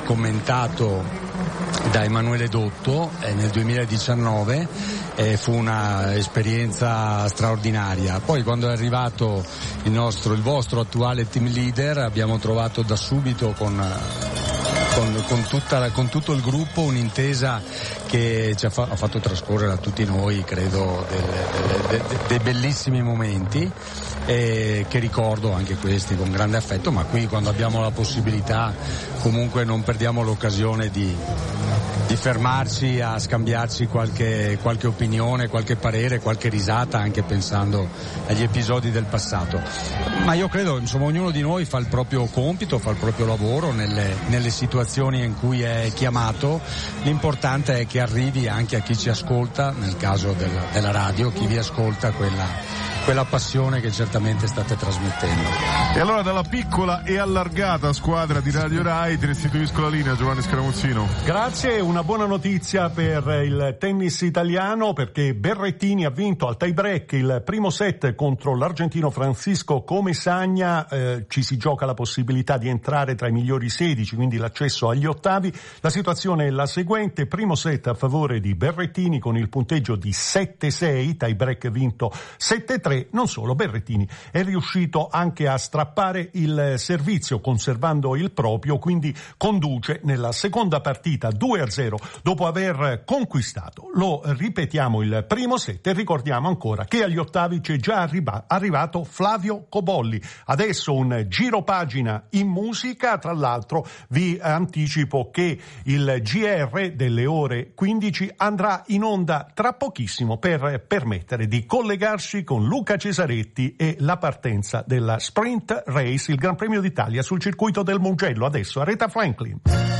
commentato da Emanuele Dotto nel 2019, fu una esperienza straordinaria. Poi quando è arrivato il vostro attuale team leader, abbiamo trovato da subito con tutto il gruppo un'intesa che ha fatto trascorrere a tutti noi, credo, dei bellissimi momenti, che ricordo anche questi con grande affetto, ma qui quando abbiamo la possibilità comunque non perdiamo l'occasione di fermarci a scambiarci qualche opinione, qualche parere, qualche risata, anche pensando agli episodi del passato. Ma io credo, insomma, ognuno di noi fa il proprio compito, fa il proprio lavoro nelle situazioni in cui è chiamato. L'importante è che arrivi anche a chi ci ascolta, nel caso della radio, chi vi ascolta quella passione che certamente state trasmettendo. E allora dalla piccola e allargata squadra di Radio Rai ti restituisco la linea, Giovanni Scaramuzzino. Grazie, una buona notizia per il tennis italiano, perché Berrettini ha vinto al tie break il primo set contro l'argentino Francisco Comesaña. Ci si gioca la possibilità di entrare tra i migliori 16, quindi l'accesso agli ottavi. La situazione è la seguente: primo set a favore di Berrettini con il punteggio di 7-6, tie break vinto 7-3. Non solo, Berrettini è riuscito anche a strappare il servizio conservando il proprio, quindi conduce nella seconda partita 2-0 dopo aver conquistato, lo ripetiamo, il primo set, e ricordiamo ancora che agli ottavi c'è già arrivato Flavio Cobolli. Adesso un giro pagina in musica, tra l'altro vi anticipo che il GR delle ore 15 andrà in onda tra pochissimo per permettere di collegarsi con Luca Cesaretti e la partenza della Sprint Race, il Gran Premio d'Italia sul circuito del Mugello. Adesso Aretha Franklin.